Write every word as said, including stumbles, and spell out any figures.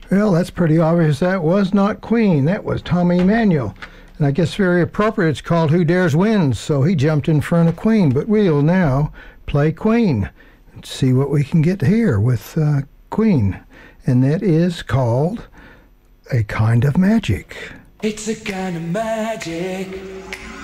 Well, that's pretty obvious. That was not Queen. That was Tommy Emmanuel. And I guess very appropriate. It's called Who Dares Wins. So he jumped in front of Queen. But we'll now play Queen and see what we can get here with uh, Queen. And that is called A Kind of Magic. It's a kind of magic.